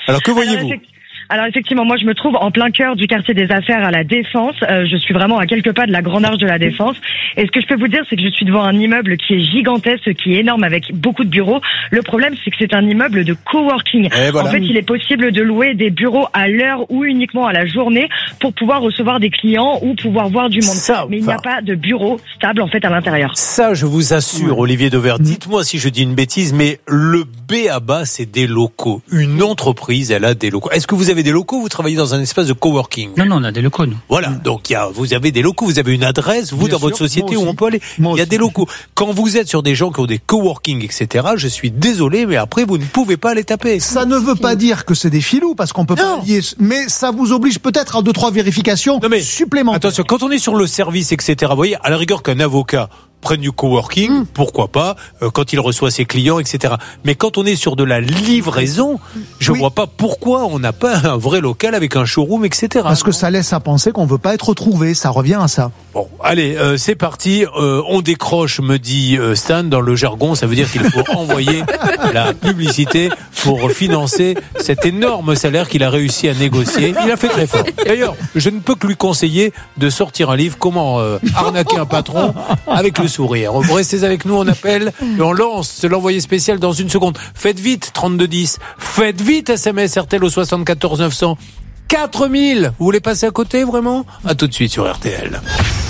Alors que voyez-vous? Alors effectivement, moi je me trouve en plein cœur du quartier des affaires à la Défense. Je suis vraiment à quelques pas de la Grande Arche de la Défense. Et ce que je peux vous dire, c'est que je suis devant un immeuble qui est gigantesque, qui est énorme, avec beaucoup de bureaux. Le problème, c'est que c'est un immeuble de coworking. Voilà. En fait, il est possible de louer des bureaux à l'heure ou uniquement à la journée pour pouvoir recevoir des clients ou pouvoir voir du monde. Mais il n'y a pas de bureau stable en fait à l'intérieur. Ça, je vous assure, Olivier Dauvert, dites-moi si je dis une bêtise, mais le b.a.-ba, c'est des locaux. Une entreprise, elle a des locaux. Est-ce que vous avez des locaux? Vous travaillez dans un espace de coworking? Non, on a des locaux, nous. Voilà, donc vous avez des locaux, vous avez une adresse, vous, dans votre société où on peut aller. Il y a des locaux. Quand vous êtes sur des gens qui ont des coworking, etc., je suis désolé, mais après, vous ne pouvez pas les taper. Ça ne veut pas dire que c'est des filous, parce qu'on peut pas lier, mais ça vous oblige peut-être à 2-3 vérifications supplémentaires. Attention, quand on est sur le service, etc., vous voyez, à la rigueur qu'un avocat prenne du coworking, pourquoi pas, quand il reçoit ses clients, etc. Mais quand on est sur de la livraison, je vois pas pourquoi on n'a pas un vrai local avec un showroom, etc. Parce que ça laisse à penser qu'on veut pas être retrouvé, ça revient à ça. Bon, allez, c'est parti, on décroche, me dit Stan, dans le jargon, ça veut dire qu'il faut envoyer la publicité pour financer cet énorme salaire qu'il a réussi à négocier. Il a fait très fort. D'ailleurs, je ne peux que lui conseiller de sortir un livre, Comment arnaquer un patron avec le sourire. Restez avec nous, on appelle et on lance l'envoyé spécial dans une seconde. Faites vite, 3210. Faites vite, SMS RTL au 74 900. 4000. Vous voulez passer à côté, vraiment? À tout de suite sur RTL.